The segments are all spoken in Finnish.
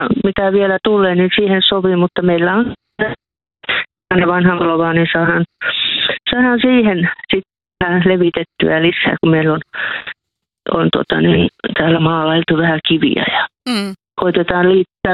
mitä vielä tulee, niin siihen sopii, mutta meillä on vanha lova, niin saadaan siihen sitten levitettyä lisää, kun meillä on täällä maalailtu vähän kiviä ja koitetaan liittää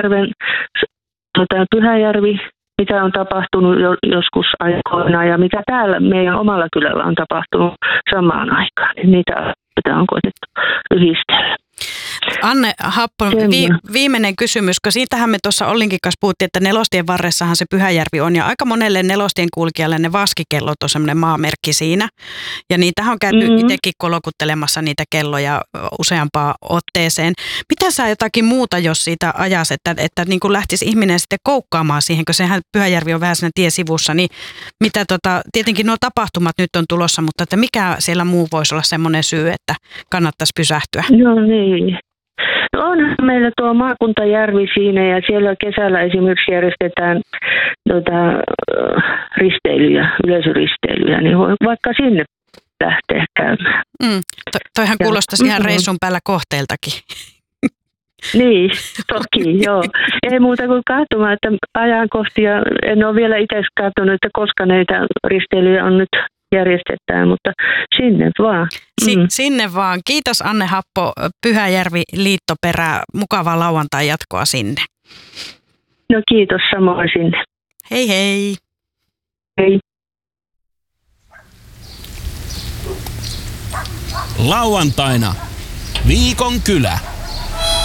Pyhäjärvi, mitä on tapahtunut joskus aikoina ja mitä täällä meidän omalla kylällä on tapahtunut samaan aikaan, niin niitä on koitettu yhdistellä. Anne Happo, viimeinen kysymys, kun siitähän me tuossa Ollinkin kanssa puhuttiin, että Nelostien varressahan se Pyhäjärvi on ja aika monelle Nelostien kulkijalle ne vaskikellot on semmoinen maamerkki siinä ja niitähän on käyty itsekin kolokuttelemassa niitä kelloja useampaan otteeseen. Mitä sä jotakin muuta, jos siitä ajas, että niin kuin lähtisi ihminen sitten koukkaamaan siihen, kun sehän Pyhäjärvi on vähän siinä tiesivussa, niin mitä tietenkin nuo tapahtumat nyt on tulossa, mutta että mikä siellä muu voisi olla semmoinen syy, että kannattaisi pysähtyä? No niin. Onhan meillä tuo maakuntajärvi siinä ja siellä kesällä esimerkiksi järjestetään risteilyjä, yleisöristeilyjä, niin voi vaikka sinne lähteä käymään. Toihan kuulostaisi ihan reissun päällä kohteeltakin. Niin, toki, joo. Ei muuta kuin katsomaan, että ajankohti ja en ole vielä itse katsonut, että koska näitä risteilyjä on nyt järjestetään, mutta sinne vaan. Sinne vaan. Kiitos Anne Happo, Pyhäjärvi Liittoperä. Mukavaa lauantai jatkoa sinne. No kiitos samoin sinne. Hei hei. Hei. Lauantaina Viikon kylä.